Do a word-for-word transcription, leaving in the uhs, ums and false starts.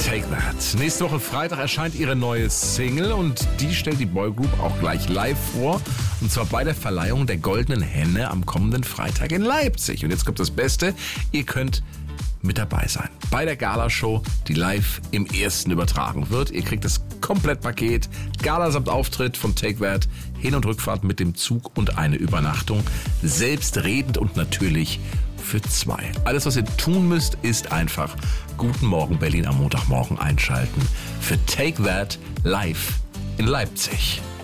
Take That. Nächste Woche Freitag erscheint ihre neue Single und die stellt die Boygroup auch gleich live vor. Und zwar bei der Verleihung der Goldenen Henne am kommenden Freitag in Leipzig. Und jetzt kommt das Beste, ihr könnt mit dabei sein. Bei der Galashow, die live im ersten übertragen wird. Ihr kriegt das Komplettpaket, Gala samt Auftritt von Take That, Hin- und Rückfahrt mit dem Zug und eine Übernachtung. Selbstredend und natürlich für zwei. Alles, was ihr tun müsst, ist einfach Guten Morgen Berlin am Montagmorgen einschalten für Take That live in Leipzig.